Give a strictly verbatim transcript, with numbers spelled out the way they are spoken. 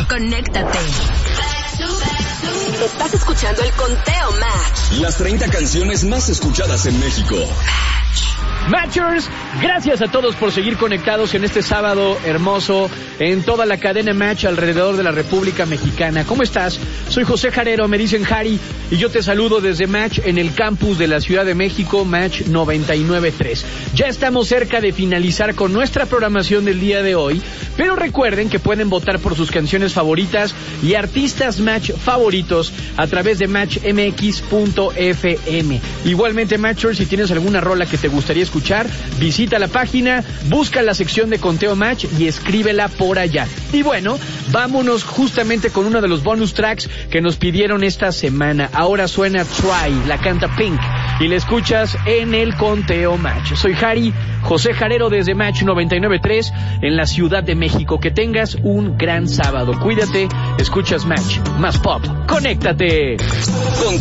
Conéctate. Estás escuchando el Conteo Match. Las treinta canciones más escuchadas en México. Matchers, gracias a todos por seguir conectados en este sábado hermoso en toda la cadena Match alrededor de la República Mexicana. ¿Cómo estás? Soy José Jarero, me dicen Harry, y yo te saludo desde Match en el campus de la Ciudad de México, Match noventa y nueve punto tres. Ya estamos cerca de finalizar con nuestra programación del día de hoy, pero recuerden que pueden votar por sus canciones favoritas y artistas Match favoritos a través de match m x punto f m. Igualmente, Matchers, si tienes alguna rola que te gustaría escuchar, visita la página, busca la sección de Conteo Match y escríbela por allá. Y bueno, vámonos justamente con uno de los bonus tracks que nos pidieron esta semana. Ahora suena Try, la canta Pink, y la escuchas en el Conteo Match. Soy Harry, José Jarero desde Match noventa y nueve punto tres en la Ciudad de México. Que tengas un gran sábado. Cuídate, escuchas Match, más pop. ¡Conéctate! Con